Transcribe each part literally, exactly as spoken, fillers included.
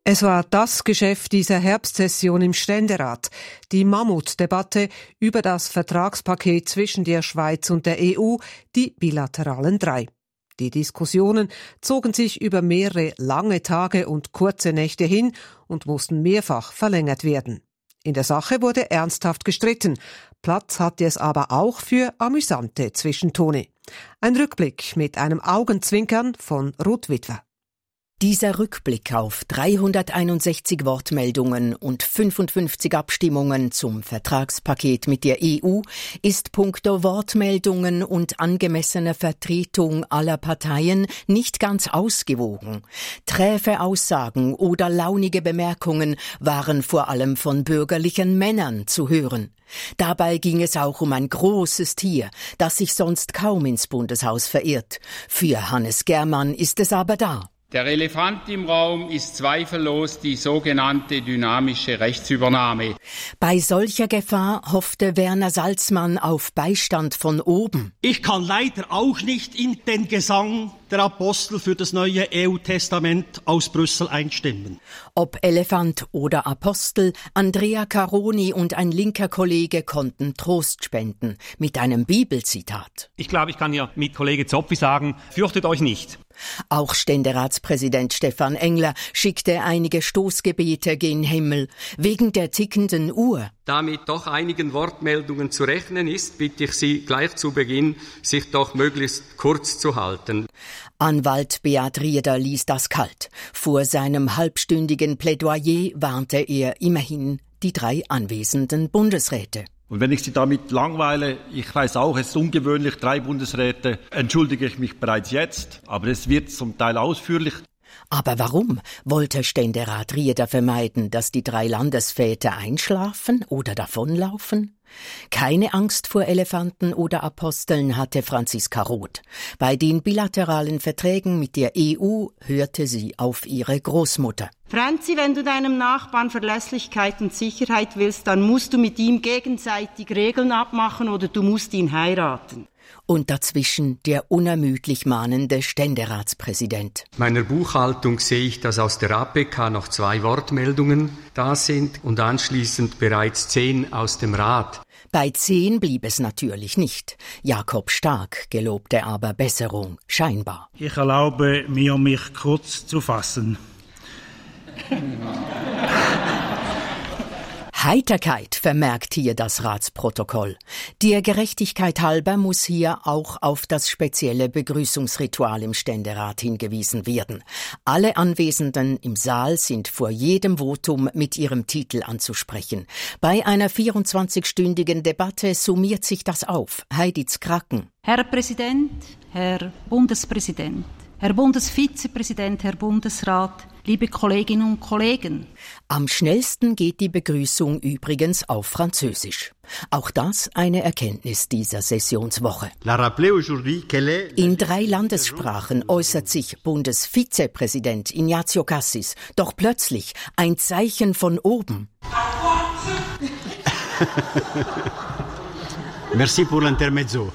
Es war das Geschäft dieser Herbstsession im Ständerat, die Mammutdebatte über das Vertragspaket zwischen der Schweiz und der E U, die bilateralen drei. Die Diskussionen zogen sich über mehrere lange Tage und kurze Nächte hin und mussten mehrfach verlängert werden. In der Sache wurde ernsthaft gestritten. Platz hatte es aber auch für amüsante Zwischentone. Ein Rückblick mit einem Augenzwinkern von Ruth Witwer. Dieser Rückblick auf dreihunderteinundsechzig Wortmeldungen und fünfundfünfzig Abstimmungen zum Vertragspaket mit der E U ist punkto Wortmeldungen und angemessener Vertretung aller Parteien nicht ganz ausgewogen. Träfe Aussagen oder launige Bemerkungen waren vor allem von bürgerlichen Männern zu hören. Dabei ging es auch um ein großes Tier, das sich sonst kaum ins Bundeshaus verirrt. Für Hannes Germann ist es aber da. Der Elefant im Raum ist zweifellos die sogenannte dynamische Rechtsübernahme. Bei solcher Gefahr hoffte Werner Salzmann auf Beistand von oben. Ich kann leider auch nicht in den Gesang der Apostel für das neue E U-Testament aus Brüssel einstimmen. Ob Elefant oder Apostel, Andrea Caroni und ein linker Kollege konnten Trost spenden mit einem Bibelzitat. Ich glaube, ich kann hier mit Kollege Zopfi sagen, fürchtet euch nicht. Auch Ständeratspräsident Stefan Engler schickte einige Stoßgebete gen Himmel, wegen der tickenden Uhr. Da mit doch einigen Wortmeldungen zu rechnen ist, bitte ich Sie gleich zu Beginn, sich doch möglichst kurz zu halten. Anwalt Beat Rieder ließ das kalt. Vor seinem halbstündigen Plädoyer warnte er immerhin die drei anwesenden Bundesräte. Und wenn ich Sie damit langweile, ich weiß auch, es ist ungewöhnlich, drei Bundesräte, entschuldige ich mich bereits jetzt, aber es wird zum Teil ausführlich. Aber warum wollte Ständerat Rieder vermeiden, dass die drei Landesväter einschlafen oder davonlaufen? Keine Angst vor Elefanten oder Aposteln hatte Franziska Roth. Bei den bilateralen Verträgen mit der E U hörte sie auf ihre Großmutter. Franzi, wenn du deinem Nachbarn Verlässlichkeit und Sicherheit willst, dann musst du mit ihm gegenseitig Regeln abmachen oder du musst ihn heiraten. Und dazwischen der unermüdlich mahnende Ständeratspräsident. Meiner Buchhaltung sehe ich, dass aus der A P K noch zwei Wortmeldungen da sind und anschließend bereits zehn aus dem Rat. Bei zehn blieb es natürlich nicht. Jakob Stark gelobte aber Besserung, scheinbar. Ich erlaube mir, mich kurz zu fassen. Heiterkeit vermerkt hier das Ratsprotokoll. Der Gerechtigkeit halber muss hier auch auf das spezielle Begrüßungsritual im Ständerat hingewiesen werden. Alle Anwesenden im Saal sind vor jedem Votum mit ihrem Titel anzusprechen. Bei einer vierundzwanzigstündigen Debatte summiert sich das auf. Heidi Zkracken. Herr Präsident, Herr Bundespräsident, Herr Bundesvizepräsident, Herr Bundesrat, liebe Kolleginnen und Kollegen. Am schnellsten geht die Begrüßung übrigens auf Französisch. Auch das eine Erkenntnis dieser Sessionswoche. In drei Landessprachen äußert sich Bundesvizepräsident Ignazio Cassis. Doch plötzlich ein Zeichen von oben. Merci pour l'intermezzo.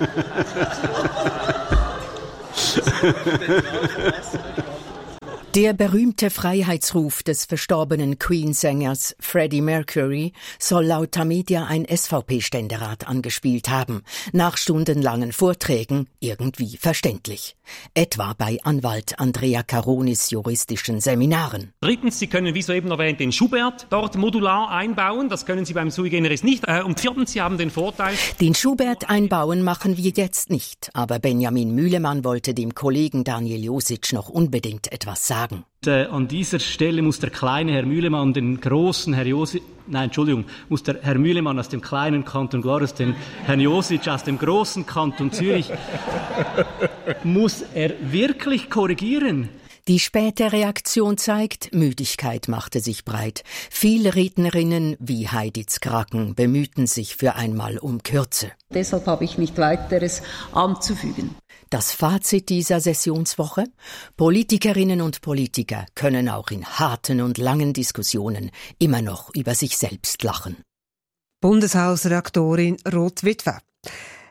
Der berühmte Freiheitsruf des verstorbenen Queen-Sängers Freddie Mercury soll laut Tamedia ein S V P-Ständerat angespielt haben. Nach stundenlangen Vorträgen irgendwie verständlich. Etwa bei Anwalt Andrea Caronis juristischen Seminaren. Drittens, Sie können, wie soeben erwähnt, den Schubert dort modular einbauen. Das können Sie beim Sui Generis nicht. Und viertens, Sie haben den Vorteil... Den Schubert einbauen machen wir jetzt nicht. Aber Benjamin Mühlemann wollte dem Kollegen Daniel Josic noch unbedingt etwas sagen. Äh, an dieser Stelle muss der kleine Herr Mühlemann den großen Herr Josic, nein, Entschuldigung, muss der Herr Mühlemann aus dem kleinen Kanton Glarus den Herrn Josic aus dem großen Kanton Zürich, muss er wirklich korrigieren. Die späte Reaktion zeigt, Müdigkeit machte sich breit. Viele Rednerinnen wie Heidi Zkracken bemühten sich für einmal um Kürze. Deshalb habe ich nicht weiteres anzufügen. Das Fazit dieser Sessionswoche? Politikerinnen und Politiker können auch in harten und langen Diskussionen immer noch über sich selbst lachen. Bundeshausredaktorin Ruth Witwer.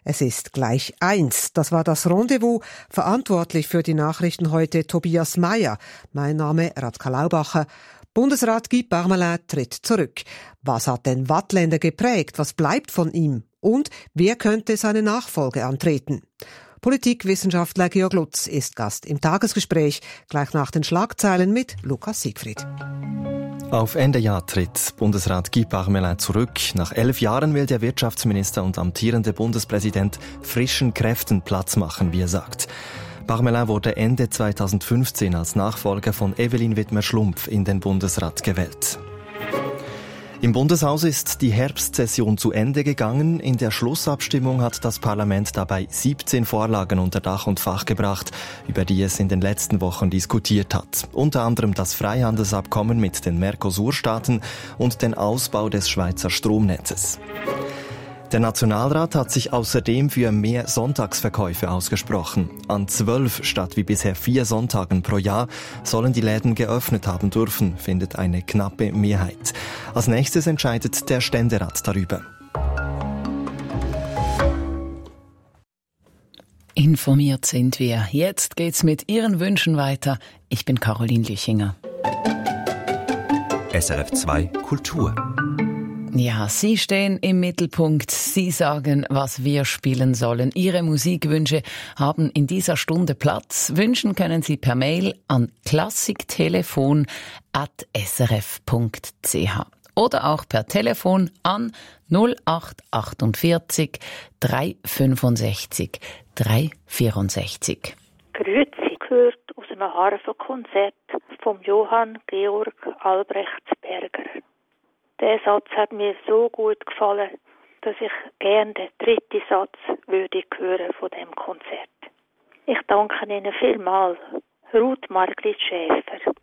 Es ist gleich eins. Das war das Rendezvous. Verantwortlich für die Nachrichten heute Tobias Meyer. Mein Name Radka Laubacher. Bundesrat Guy Parmelin tritt zurück. Was hat den Waadtländer geprägt? Was bleibt von ihm? Und wer könnte seine Nachfolge antreten? Politikwissenschaftler Georg Lutz ist Gast im Tagesgespräch, gleich nach den Schlagzeilen mit Lukas Siegfried. Auf Ende Jahr tritt Bundesrat Guy Parmelin zurück. Nach elf Jahren will der Wirtschaftsminister und amtierende Bundespräsident frischen Kräften Platz machen, wie er sagt. Parmelin wurde Ende zweitausendfünfzehn als Nachfolger von Evelyn Widmer-Schlumpf in den Bundesrat gewählt. Im Bundeshaus ist die Herbstsession zu Ende gegangen. In der Schlussabstimmung hat das Parlament dabei siebzehn Vorlagen unter Dach und Fach gebracht, über die es in den letzten Wochen diskutiert hat. Unter anderem das Freihandelsabkommen mit den Mercosur-Staaten und den Ausbau des Schweizer Stromnetzes. Der Nationalrat hat sich außerdem für mehr Sonntagsverkäufe ausgesprochen. An zwölf statt wie bisher vier Sonntagen pro Jahr sollen die Läden geöffnet haben dürfen, findet eine knappe Mehrheit. Als nächstes entscheidet der Ständerat darüber. Informiert sind wir. Jetzt geht's mit Ihren Wünschen weiter. Ich bin Caroline Lüchinger. S R F zwei Kultur. Ja, Sie stehen im Mittelpunkt. Sie sagen, was wir spielen sollen. Ihre Musikwünsche haben in dieser Stunde Platz. Wünschen können Sie per Mail an klassiktelefon at s r f punkt c h oder auch per Telefon an null acht achtundvierzig drei fünfundsechzig drei vierundsechzig. Grüezi gehört aus einem Harfenkonzert vom Johann Georg Albrechtsberger. Der Satz hat mir so gut gefallen, dass ich gerne den dritten Satz würde hören von dem Konzert. Ich danke Ihnen vielmals. Ruth Margrit Schäfer.